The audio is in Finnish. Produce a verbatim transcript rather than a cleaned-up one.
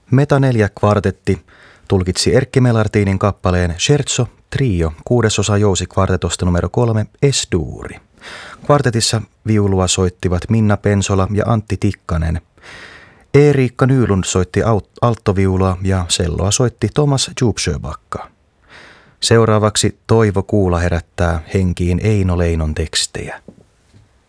Meta neljä kvartetti tulkitsi Erkki Melartinin kappaleen Scherzo Trio, kuudesosa jousikvartetosta numero kolme, Es-duuri. Kvartetissa viulua soittivat Minna Pensola ja Antti Tikkanen. Eeriikka Nylund soitti alttoviulua ja selloa soitti Thomas Djupsjöbacka. Seuraavaksi Toivo Kuula herättää henkiin Eino Leinon tekstejä.